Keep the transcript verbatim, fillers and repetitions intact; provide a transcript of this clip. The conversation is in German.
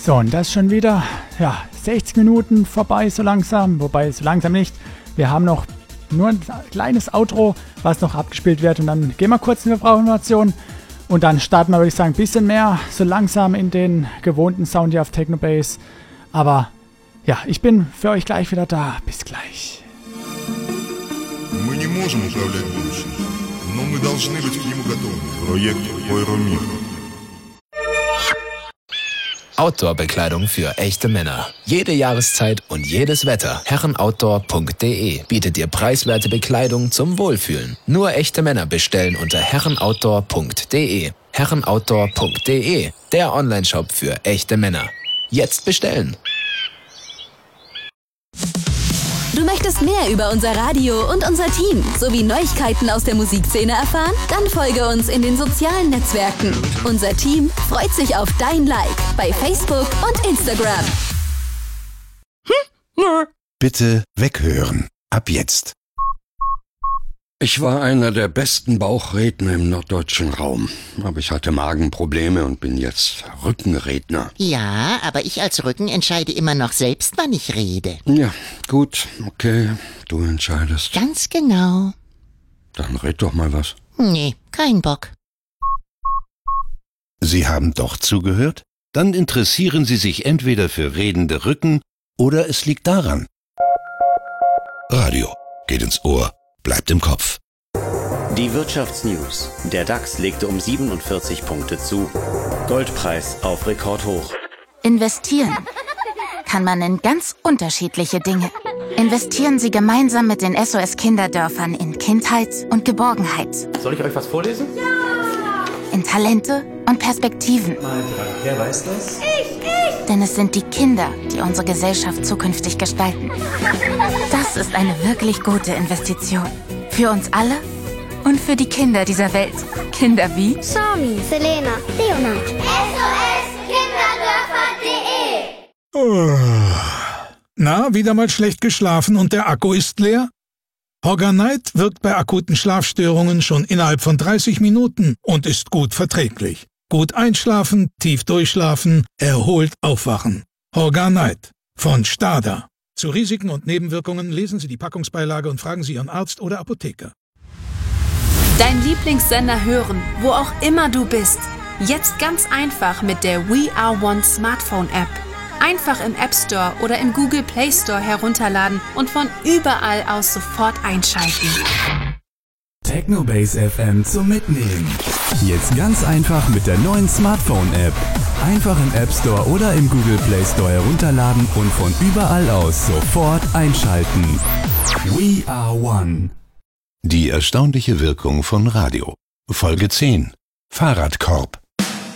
So, und das ist schon wieder ja, sechzig Minuten vorbei, so langsam. Wobei, so langsam nicht. Wir haben noch nur ein kleines Outro, was noch abgespielt wird. Und dann gehen wir kurz in die Verbraucherinformation. Und dann starten wir, würde ich sagen, ein bisschen mehr so langsam in den gewohnten Sound hier auf Technobase. Aber ja, ich bin für euch gleich wieder da. Bis gleich. Мы не можем управлять будущим, но мы должны быть к нему готовы. Проект Euromir. Outdoor-Bekleidung für echte Männer. Jede Jahreszeit und jedes Wetter. herrenoutdoor punkt de bietet dir preiswerte Bekleidung zum Wohlfühlen. Nur echte Männer bestellen unter herrenoutdoor punkt de. herrenoutdoor punkt de, der Onlineshop für echte Männer. Jetzt bestellen! Du möchtest mehr über unser Radio und unser Team sowie Neuigkeiten aus der Musikszene erfahren? Dann folge uns in den sozialen Netzwerken. Unser Team freut sich auf dein Like bei Facebook und Instagram. Bitte weghören. Ab jetzt. Ich war einer der besten Bauchredner im norddeutschen Raum. Aber ich hatte Magenprobleme und bin jetzt Rückenredner. Ja, aber ich als Rücken entscheide immer noch selbst, wann ich rede. Ja, gut, okay, du entscheidest. Ganz genau. Dann red doch mal was. Nee, kein Bock. Sie haben doch zugehört? Dann interessieren Sie sich entweder für redende Rücken oder es liegt daran. Radio geht ins Ohr, bleibt im Kopf. Die Wirtschaftsnews. Der DAX legte um siebenundvierzig Punkte zu. Goldpreis auf Rekordhoch. Investieren kann man in ganz unterschiedliche Dinge. Investieren Sie gemeinsam mit den S O S-Kinderdörfern in Kindheit und Geborgenheit. Soll ich euch was vorlesen? Ja! In Talente und Perspektiven. Mal dran. Wer weiß das? Ich, ich! Denn es sind die Kinder, die unsere Gesellschaft zukünftig gestalten. Das ist eine wirklich gute Investition. Für uns alle und für die Kinder dieser Welt. Kinder wie Sami, Selena, Leonard. S O S Kinderdörfer punkt de. Na, wieder mal schlecht geschlafen und der Akku ist leer? Horganite wirkt bei akuten Schlafstörungen schon innerhalb von dreißig Minuten und ist gut verträglich. Gut einschlafen, tief durchschlafen, erholt aufwachen. Horganite von Stada. Zu Risiken und Nebenwirkungen lesen Sie die Packungsbeilage und fragen Sie Ihren Arzt oder Apotheker. Dein Lieblingssender hören, wo auch immer du bist. Jetzt ganz einfach mit der We Are One Smartphone-App. Einfach im App Store oder im Google Play Store herunterladen und von überall aus sofort einschalten. Technobase F M zum Mitnehmen. Jetzt ganz einfach mit der neuen Smartphone-App. Einfach im App Store oder im Google Play Store herunterladen und von überall aus sofort einschalten. We Are One. Die erstaunliche Wirkung von Radio. Folge zehn. Fahrradkorb.